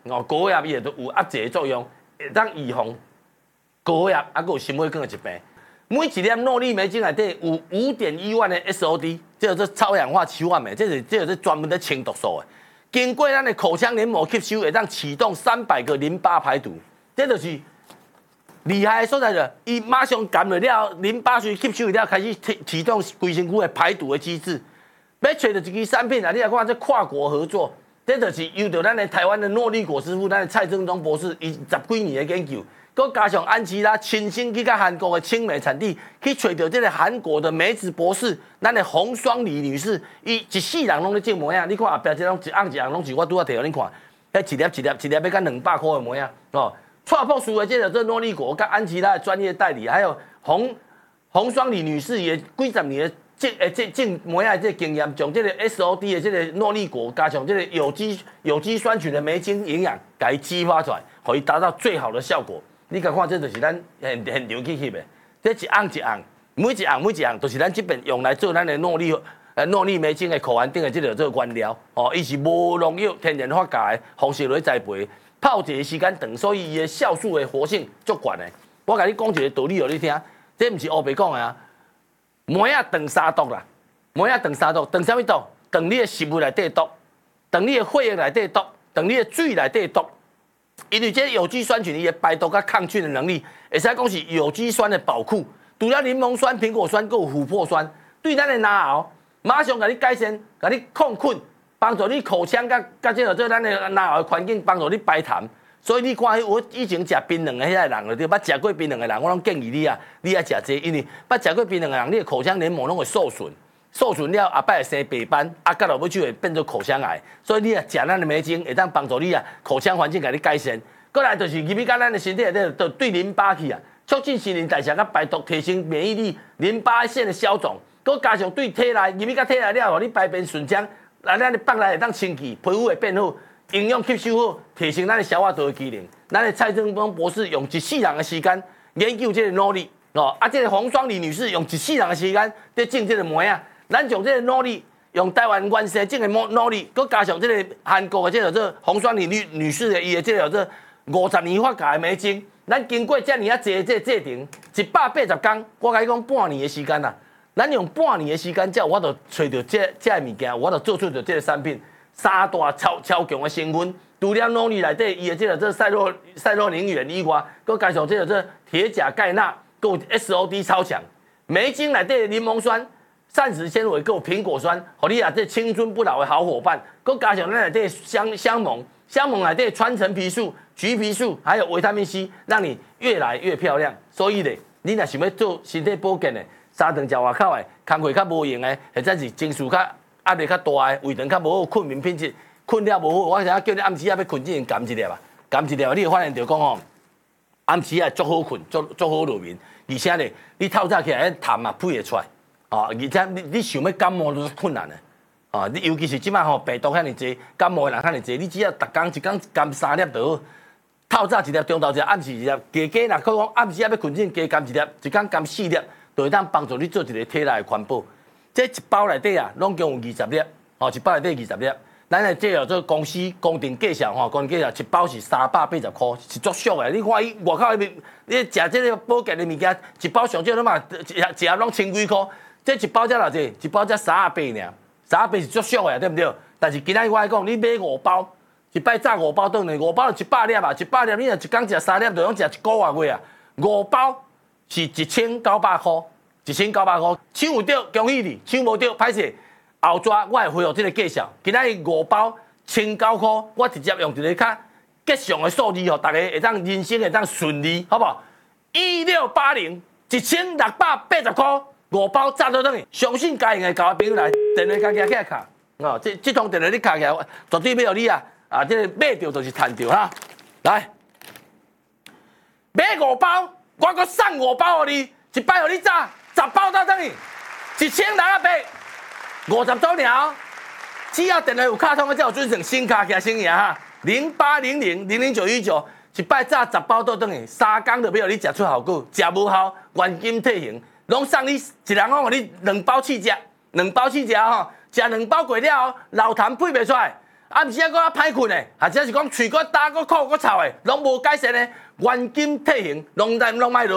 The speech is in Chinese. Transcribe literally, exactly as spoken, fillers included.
哦，高血压也都有压制的作用，会当预防高血压，啊，有心血管的疾病。每一粒诺丽梅精内底有五点一万的 S O D， 这个是超氧化七万枚，这是这个是专门在清毒素的。经过咱的口腔黏膜吸收，会当启动三百个淋巴排毒，这就是厉害的所在了。伊马上感染了，淋巴水吸收了，开始启启动规身躯的排毒的机制。要找到一支产品啊，你来看这跨国合作，这就是由着咱的台湾的诺丽果师傅，咱的蔡正东博士，伊十几年的研究，佮加上安琪拉亲身去甲韩国的青梅产地去找到这个韩国的梅子博士，咱的洪双李女士，伊一世人拢咧这模样。你看后壁这种一盎一盎拢是我拄仔摕互你看，迄一粒一粒一粒要甲两百块的模样哦。创博士的这个这诺丽果，甲安琪拉的专业代理，还有洪洪双李女士也几十年的。这诶，这这模样这经验，将这个 S O D 的这个诺丽果加上这个有机有机酸醛的酶精营养，给它激发出来，可以达到最好的效果。你甲看，这就是咱现现场去翕的，这一盎一盎，每一盎每一盎，都是咱这边用来做咱的诺丽呃诺丽酶精的口含定的这个这个原料哦，伊是无农药、天然发酵的方式来栽培，泡制的时间长，所以伊的酵素的活性足悬的。我甲你讲一个道理互你听，这毋是黑白讲的啊。梅啊长三毒啦，梅啊长三毒，长啥物毒？长你的食物内底毒，长你的血液内底毒，长你的水内底毒。因为这有机酸醛伊的排毒甲抗菌的能力，会使讲是有机酸的宝库。除了柠檬酸、苹果酸，还有琥珀酸，对咱的牙螯马上甲你改善，甲你抗菌，帮助你口腔甲甲这个做咱的牙螯的环境，帮助你排痰。所以你看，我以前食槟榔的迄个人了，对，捌食过槟榔的人，我拢建议你啊，你爱食这个，因为捌食过槟榔的人，你的口腔黏膜拢会受损，受损了后摆会生白斑，啊，到落尾就会变做口腔癌。所以你啊，食咱的梅精，会当帮助你啊，口腔环境甲你改善。过来就是入去甲咱的身体内底，就对淋巴去啊，促进新陈代谢甲排毒，提升免疫力，淋巴腺的消肿，佮加上对体内入去甲体内了，互你排便顺畅，来咱的腹内会当清气，皮肤会变好。营养吸收好，提升咱的消化道的机能。咱的蔡正东博士用一世人的时间研究这个诺丽哦，啊，这个洪双李女士用一世人的时间在种这个梅啊。咱将这个诺丽用台湾原生种的诺丽，佮加上这个韩国的这个这洪双李女女士的伊的这个这五十年发酵的梅精，咱经过遮尔啊济这制程，一百八十天，我甲你讲半年的时间啦。咱用半年的时间，才我就找到这这物件，我就做出着这个产品。三大超超强的成分，除了诺丽内底伊的这个这赛洛赛洛宁元以外，佮加上这个这铁钾钙钠，佮 S O D 超强。梅精内底柠檬酸、膳食纤维，佮苹果酸，互你啊这青春不老的好伙伴。佮加上咱内底香香檬，香檬内底川橙皮素、橘皮素，还有维他命 C， 让你越来越漂亮。所以咧，你若想要做身体保健的，三顿食外口的，工课较无用的，或者是情绪较压力较大的，胃肠较无好，困眠品质困了无好，我想叫你暗时啊要困之前含一粒啊，含一粒，你会发现到讲吼，暗时啊足好困，足足好入眠，而且咧，你透早起来痰啊配会出来，哦，而且你你想要感冒都是困难的，哦，你尤其是即摆吼病毒遐尼济，感冒的人遐尼济，你只要逐工一工含三粒就好，透早一粒，中昼一粒，暗时一粒，加加若讲暗时啊要困之前加含一粒，一工含四粒，就会当帮助你做一个体内的环保。这一包内底啊，拢共有二十粒，哦，一包内底二十粒。咱的这个做公司公定计价吼，公定计价一包是三百八十块，是足俗的。你看伊外口迄边，你食这个保健的物件，一包上少拢嘛，一盒拢千几块。这一包才偌济，一包才三十八尔，三十八是足俗的，对不对？但是今仔日我来讲，你买五包，一摆炸五包顿来，五包就一百粒啊，一百粒你若一工食三粒，就拢食一个月月啊。五包是一千九百块。一千九百块，抢有到恭喜你，抢无到歹势。后抓我会恢复这个计数，今仔日五包千九块，我直接用一个较吉祥的数字，互大家会当人生会当顺利，好不好？一六八零，一千六百八十块，五包炸到等于，相信家用的交朋友来，电话家己起来卡，哦，这这通电话你卡起来，绝对要互你啊啊，这个买着就是赚着哈。来，买五包，我搁送五包互你，一摆互你炸。十包到等于一千六百八，五十周年哦！只要电话有卡通的，才有准成新卡起来新赢哈。零八零零零零九一九，一摆炸十包到等于三工就要你食出效果，食无效原金退行，拢送你一人讲，你两包试食，两包试食吼，食两包过了后，老痰配袂出来， 啊，毋是啊，搁较歹困的，或者是讲喙搁焦、搁苦、搁臭的，拢无改善的，原金退行，拢咱拢卖落。